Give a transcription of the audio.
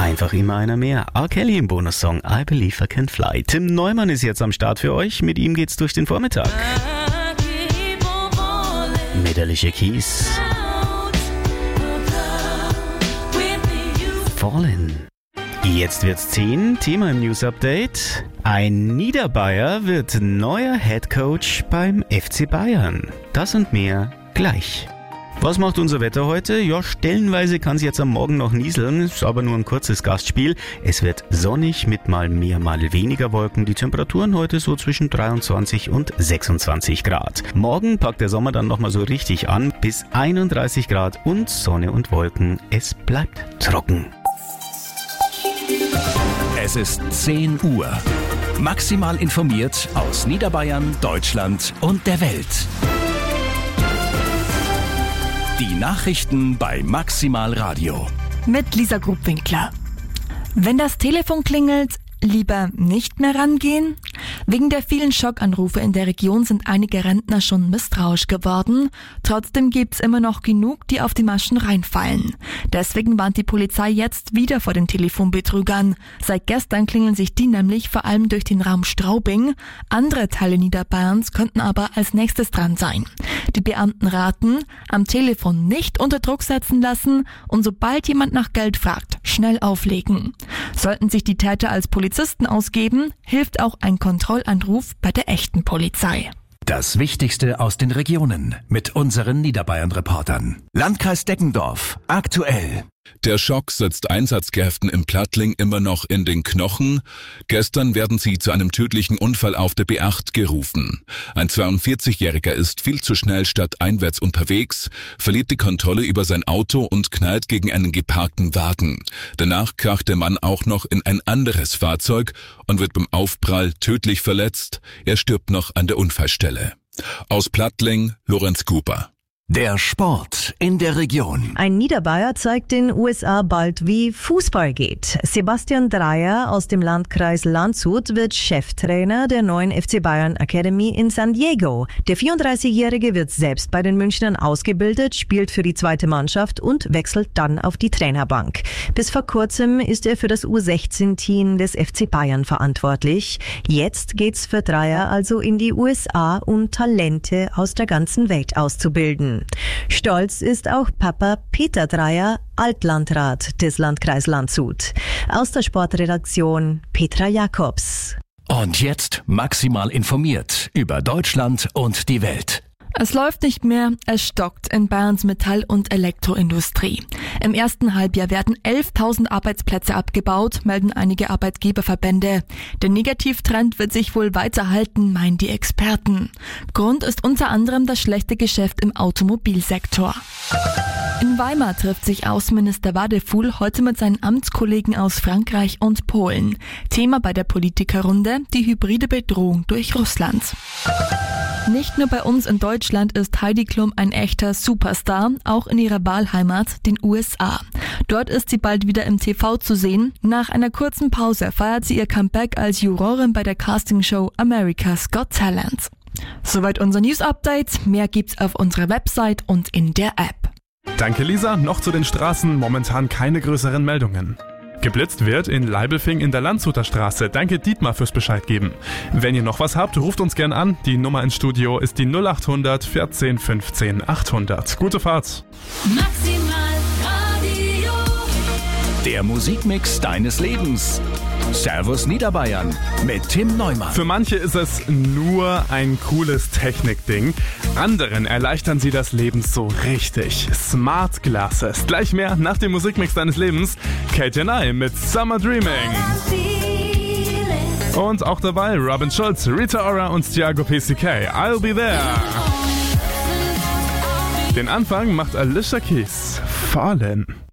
Einfach immer einer mehr. R. Kelly im Bonussong I Believe I Can Fly. Tim Neumann ist jetzt am Start für euch. Mit ihm geht's durch den Vormittag. Mit Alicia Keys. Fallen. Jetzt wird's 10. Thema im News Update. Ein Niederbayer wird neuer Headcoach beim FC Bayern. Das und mehr gleich. Was macht unser Wetter heute? Ja, stellenweise kann es jetzt am Morgen noch nieseln, ist aber nur ein kurzes Gastspiel. Es wird sonnig mit mal mehr, mal weniger Wolken. Die Temperaturen heute so zwischen 23 und 26 Grad. Morgen packt der Sommer dann nochmal so richtig an, bis 31 Grad und Sonne und Wolken. Es bleibt trocken. Es ist 10 Uhr. Maximal informiert aus Niederbayern, Deutschland und der Welt. Die Nachrichten bei Maximal Radio. Mit Lisa Grubwinkler. Wenn das Telefon klingelt, lieber nicht mehr rangehen? Wegen der vielen Schockanrufe in der Region sind einige Rentner schon misstrauisch geworden. Trotzdem gibt's immer noch genug, die auf die Maschen reinfallen. Deswegen warnt die Polizei jetzt wieder vor den Telefonbetrügern. Seit gestern klingeln sich die nämlich vor allem durch den Raum Straubing. Andere Teile Niederbayerns könnten aber als nächstes dran sein. Die Beamten raten, am Telefon nicht unter Druck setzen lassen und sobald jemand nach Geld fragt, schnell auflegen. Sollten sich die Täter als Polizisten ausgeben, hilft auch ein Kontrollanruf bei der echten Polizei. Das Wichtigste aus den Regionen mit unseren Niederbayern-Reportern. Landkreis Deggendorf, aktuell. Der Schock sitzt Einsatzkräften im Plattling immer noch in den Knochen. Gestern werden sie zu einem tödlichen Unfall auf der B8 gerufen. Ein 42-Jähriger ist viel zu schnell stadteinwärts unterwegs, verliert die Kontrolle über sein Auto und knallt gegen einen geparkten Wagen. Danach kracht der Mann auch noch in ein anderes Fahrzeug und wird beim Aufprall tödlich verletzt. Er stirbt noch an der Unfallstelle. Aus Plattling, Lorenz Cooper. Der Sport in der Region. Ein Niederbayer zeigt den USA bald, wie Fußball geht. Sebastian Dreyer aus dem Landkreis Landshut wird Cheftrainer der neuen FC Bayern Academy in San Diego. Der 34-Jährige wird selbst bei den Münchnern ausgebildet, spielt für die zweite Mannschaft und wechselt dann auf die Trainerbank. Bis vor kurzem ist er für das U16-Team des FC Bayern verantwortlich. Jetzt geht's für Dreyer also in die USA, um Talente aus der ganzen Welt auszubilden. Stolz ist auch Papa Peter Dreyer, Altlandrat des Landkreis Landshut. Aus der Sportredaktion Petra Jakobs. Und jetzt maximal informiert über Deutschland und die Welt. Es läuft nicht mehr, es stockt in Bayerns Metall- und Elektroindustrie. Im ersten Halbjahr werden 11.000 Arbeitsplätze abgebaut, melden einige Arbeitgeberverbände. Der Negativtrend wird sich wohl weiterhalten, meinen die Experten. Grund ist unter anderem das schlechte Geschäft im Automobilsektor. In Weimar trifft sich Außenminister Wadefuhl heute mit seinen Amtskollegen aus Frankreich und Polen. Thema bei der Politikerrunde: die hybride Bedrohung durch Russland. Nicht nur bei uns in Deutschland ist Heidi Klum ein echter Superstar, auch in ihrer Wahlheimat, den USA. Dort ist sie bald wieder im TV zu sehen. Nach einer kurzen Pause feiert sie ihr Comeback als Jurorin bei der Castingshow America's Got Talent. Soweit unser News-Update. Mehr gibt's auf unserer Website und in der App. Danke Lisa, noch zu den Straßen, momentan keine größeren Meldungen. Geblitzt wird in Leibelfing in der Landshuter Straße. Danke Dietmar fürs Bescheid geben. Wenn ihr noch was habt, ruft uns gern an. Die Nummer ins Studio ist die 0800 14 15 800. Gute Fahrt. Maximal Radio. Der Musikmix deines Lebens. Servus Niederbayern mit Tim Neumann. Für manche ist es nur ein cooles Technikding. Anderen erleichtern sie das Leben so richtig. Smart Glasses. Gleich mehr nach dem Musikmix deines Lebens. KTNI mit Summer Dreaming. Und auch dabei Robin Schulz, Rita Ora und Thiago PCK. I'll be there. Den Anfang macht Alicia Keys. Fallen.